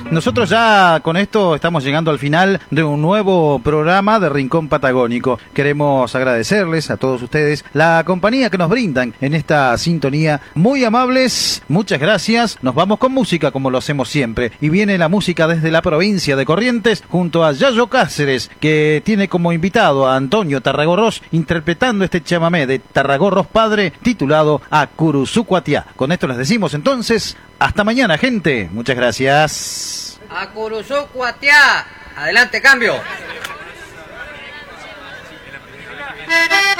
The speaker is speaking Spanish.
Nosotros ya con esto estamos llegando al final de un nuevo programa de Rincón Patagónico. Queremos agradecerles a todos ustedes la compañía que nos brindan en esta sintonía. Muy amables, muchas gracias. Nos vamos con música como lo hacemos siempre. Y viene la música desde la provincia de Corrientes junto a Yayo Cáceres, que tiene como invitado a Antonio Tarragorros interpretando este chamamé de Tarragorros padre titulado Acuruzucuatiá. Con esto les decimos entonces, hasta mañana, gente. Muchas gracias. Acuruzucuatiá. Adelante, cambio.